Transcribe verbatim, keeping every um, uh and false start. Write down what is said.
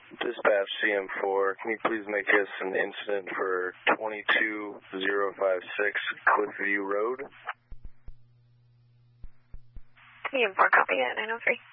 Dispatch C M four, can you please make us an incident for twenty-two zero five six Cliffview Road? C M four, copy at nine oh three.